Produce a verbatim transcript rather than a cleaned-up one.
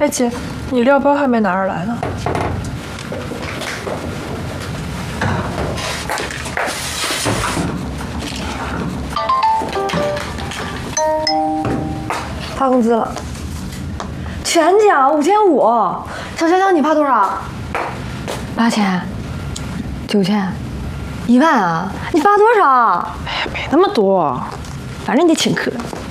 哎姐，你料包还没拿出来呢。 发工资了，全奖五千五。小香香，你发多少？八千、九千、一万啊！你发多少？ 哎呀，没那么多， 反正你得请客。